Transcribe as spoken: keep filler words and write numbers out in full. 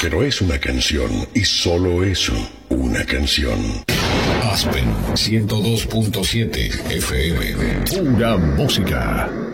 pero es una canción y solo eso, una canción. Aspen ciento dos punto siete F M. Pura música.